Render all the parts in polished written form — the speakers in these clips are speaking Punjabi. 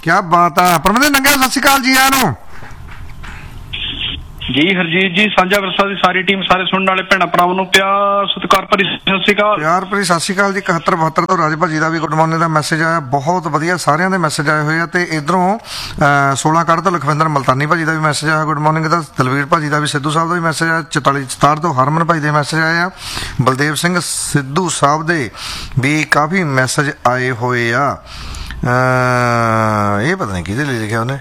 क्या बात है परमिंਦਰ नंਗਾ सत श्री अकाल जी आया ਨੂੰ जी हरजीत जी साझा विरसा ਦੀ ਸਾਰੀ ਟੀਮ ਸਾਰੇ ਸੁਣਨ ਵਾਲੇ ਭੈਣਾਂ ਭਰਾਵਾਂ ਨੂੰ ਪਿਆਰ ਸਤਿਕਾਰ ਭਰੀ ਸਤਿ ਸ਼੍ਰੀ ਅਕਾਲ। ਪਿਆਰ ਭਰੀ ਸਤਿ ਸ਼੍ਰੀ ਅਕਾਲ ਜੀ। 71 72 ਤੋਂ ਰਾਜ ਭਾਜੀ ਦਾ ਵੀ ਗੁੱਡ ਮਾਰਨਿੰਗ ਦਾ ਮੈਸੇਜ ਆਇਆ, ਬਹੁਤ ਵਧੀਆ ਸਾਰਿਆਂ ਦੇ ਮੈਸੇਜ ਆਏ ਹੋਏ ਆ। ਤੇ ਇਧਰੋਂ 16 ਕੱਢ ਤੋਂ ਲਖਵਿੰਦਰ ਮਲਤਾਨੀ ਭਾਜੀ ਦਾ ਵੀ ਮੈਸੇਜ ਆਇਆ ਗੁੱਡ ਮਾਰਨਿੰਗ ਦਾ, ਦਲਵੀਰ ਭਾਜੀ ਦਾ ਵੀ, ਸਿੱਧੂ ਸਾਹਿਬ ਦਾ ਵੀ ਮੈਸੇਜ ਆਇਆ, 44 67 ਤੋਂ ਹਰਮਨ ਭਾਈ ਦੇ ਮੈਸੇਜ ਆਏ ਆ, ਬਲਦੇਵ ਸਿੰਘ ਸਿੱਧੂ ਸਾਹਿਬ ਦੇ ਵੀ ਕਾਫੀ ਮੈਸੇਜ ਆਏ ਹੋਏ ਆ। ਇਹ ਪਤਾ ਨਹੀਂ ਕਿਹਦੇ ਲਈ ਲਿਖਿਆ ਉਹਨੇ,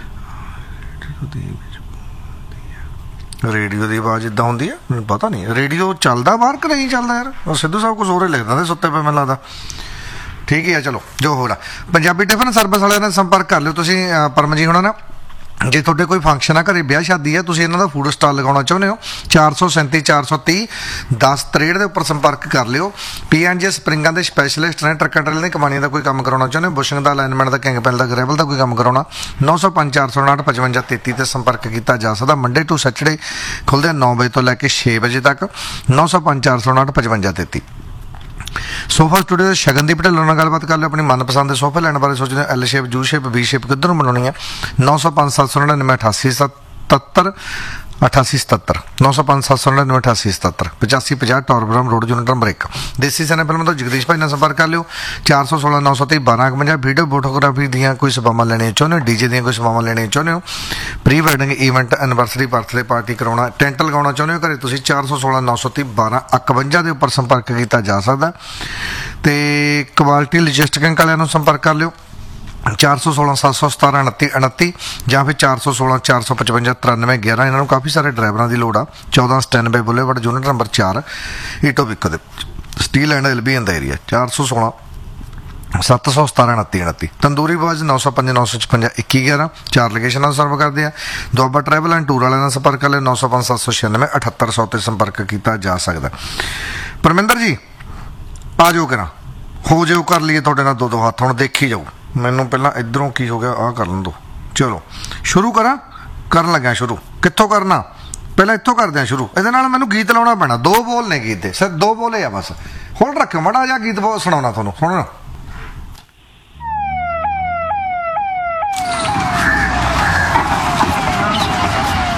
ਰੇਡੀਓ ਦੀ ਆਵਾਜ਼ ਇਦਾਂ ਹੁੰਦੀ ਹੈ ਮੈਨੂੰ ਪਤਾ ਨਹੀਂ, ਰੇਡੀਓ ਚੱਲਦਾ ਬਾਹਰ ਕਿ ਨਹੀਂ ਚੱਲਦਾ ਯਾਰ। ਉਹ ਸਿੱਧੂ ਸਾਹਿਬ ਕੁਝ ਹੋਰ ਹੀ ਲਿਖ ਦਿੰਦੇ ਸੁੱਤੇ ਪਏ ਮੈਨੂੰ ਲੱਗਦਾ। ਠੀਕ ਹੀ ਆ, ਚਲੋ ਜੋ ਹੋ ਰਿਹਾ। ਪੰਜਾਬੀ ਟਿਫਨ ਸਰਵਿਸ ਵਾਲਿਆਂ ਨਾਲ ਸੰਪਰਕ ਕਰ ਲਿਓ ਤੁਸੀਂ ਪਰਮ ਜੀ ਹੋਣਾ ਨਾ। ਜੇ ਤੁਹਾਡੇ ਕੋਈ ਫੰਕਸ਼ਨ ਆ ਘਰੇ ਵਿਆਹ ਸ਼ਾਦੀ ਹੈ, ਤੁਸੀਂ ਇਹਨਾਂ ਦਾ ਫੂਡ ਸਟਾਲ ਲਗਾਉਣਾ ਚਾਹੁੰਦੇ ਹੋ, 437 430 1063 ਦੇ ਉੱਪਰ ਸੰਪਰਕ ਕਰ ਲਿਓ। PNJ ਸਪਰਿੰਗਾਂ ਦੇ ਸਪੈਸ਼ਲਿਸਟ ਨੇ, ਟਰੱਕਾਂ ਟਰੇਲਾਂ ਦੀ ਕਮਾਨੀਆਂ ਦਾ ਕੋਈ ਕੰਮ ਕਰਾਉਣਾ ਚਾਹੁੰਦੇ ਹੋ, ਬੁਸ਼ਿੰਗ ਦਾ, ਅਲਾਈਨਮੈਂਟ ਦਾ, ਕਿੰਗਪੈਲ ਦਾ, ਗ੍ਰੈਵਲ ਦਾ ਕੋਈ ਕੰਮ ਕਰਾਉਣਾ, 905 459 5533 ਤੇ ਸੰਪਰਕ ਕੀਤਾ ਜਾ ਸਕਦਾ। ਮੰਡੇ ਟੂ ਸੈਟਰਡੇ ਖੁੱਲ੍ਹਦੇ 9 ਵਜੇ ਤੋਂ ਲੈ ਕੇ 6 ਵਜੇ ਤੱਕ, 905 459 5533। ਸੋਫਾ ਸਟੂਡੀਓ ਦੇ ਸ਼ਗਨ ਦੀ ਪਟੇਲ ਨਾਲ ਗੱਲਬਾਤ ਕਰ ਲਿਓ। ਆਪਣੀ ਮਨਪਸੰਦ ਦੇ ਸੋਫੇ ਲੈਣ ਬਾਰੇ ਸੋਚਦੇ ਹੋ, L shape, U shape, V shape ਕਿੱਧਰ ਨੂੰ ਬਣਾਉਣੀ ਹੈ, 905 799 8877 8877 905 799 8877 8550 ਟੌਰਬਰਮ ਰੋਡ ਯੂਨਿਟ ਨੰਬਰ 1। ਦੇਸੀ ਸੈਨਾ ਫਿਲਮ ਤੋਂ ਜਗਦੀਸ਼ ਭਾਈ ਨਾਲ ਸੰਪਰਕ ਕਰ ਲਿਓ, 416 930 1251। ਵੀਡੀਓ ਫੋਟੋਗ੍ਰਾਫੀ ਦੀਆਂ ਕੋਈ ਸੇਵਾਵਾਂ ਲੈਣੀਆਂ ਚਾਹੁੰਦੇ ਹੋ, DJ ਦੀਆਂ ਕੋਈ ਸੇਵਾਵਾਂ ਲੈਣੀਆਂ ਚਾਹੁੰਦੇ ਹੋ, pre wedding event, anniversary, birthday party ਕਰਾਉਣਾ, ਟੈਂਟ ਲਗਾਉਣਾ ਚਾਹੁੰਦੇ ਹੋ ਘਰੇ, ਤੁਸੀਂ 416 930 1251 ਦੇ ਉੱਪਰ ਸੰਪਰਕ ਕੀਤਾ ਜਾ ਸਕਦਾ। ਤੇ ਕੁਆਲਿਟੀ ਲੌਜਿਸਟਿਕ ਵਾਲਿਆਂ ਨੂੰ ਸੰਪਰਕ ਕਰ ਲਿਓ, 416 717 29 29 ਜਾਂ ਫਿਰ 416 455 93 11। ਇਹਨਾਂ ਨੂੰ ਕਾਫੀ ਸਾਰੇ ਡਰਾਈਵਰਾਂ ਦੀ ਲੋੜ ਆ। 14 ਸਟੈਂਡਬਾਈ ਬੁਲੇਵਰਡ ਯੂਨਿਟ ਨੰਬਰ 4 ਈਟੋਬਿਕ ਦੇ steel and LB the area, 416 717 29 29। Tandoori ਬਾਜ਼ 905 956 2111 4 ਲੋਕੇਸ਼ਨਾਂ ਨੂੰ ਸਰਵ ਕਰਦੇ ਆ। ਦੁਆਬਾ ਟਰੈਵਲ ਐਂਡ ਟੂਰ ਵਾਲਿਆਂ ਨਾਲ ਸੰਪਰਕ ਕਰ ਲਿਓ, 905 796 7800 ਤੇ ਸੰਪਰਕ ਕੀਤਾ ਜਾ ਸਕਦਾ। ਪਰਮਿੰਦਰ ਜੀ ਆ ਜਾਓ ਕਰਾਂ, ਹੋ ਜਾਓ ਕਰ ਲਈਏ ਤੁਹਾਡੇ ਨਾਲ ਦੋ ਹੱਥ। ਹੁਣ ਦੇਖੀ ਜਾਓ, ਮੈਨੂੰ ਪਹਿਲਾਂ ਇੱਧਰੋਂ ਕੀ ਹੋ ਗਿਆ ਆਹ ਕਰ ਲੈਣ ਦਿਓ। ਚਲੋ ਸ਼ੁਰੂ ਕਰਾਂ, ਕਰਨ ਲੱਗਿਆ ਸ਼ੁਰੂ। ਕਿੱਥੋਂ ਕਰਨਾ, ਪਹਿਲਾਂ ਇੱਥੋਂ ਕਰਦੇ ਹਾਂ ਸ਼ੁਰੂ। ਇਹਦੇ ਨਾਲ ਮੈਨੂੰ ਗੀਤ ਲਾਉਣਾ ਪੈਣਾ, 2 ਬੋਲ ਨੇ ਗੀਤ ਦੇ, ਸਿਰ 2 ਬੋਲੇ ਆ ਬਸ। ਹੁਣ ਰੱਖਿਓ ਮਾੜਾ ਜਿਹਾ ਗੀਤ ਸੁਣਾਉਣਾ ਤੁਹਾਨੂੰ, ਸੁਣੋ।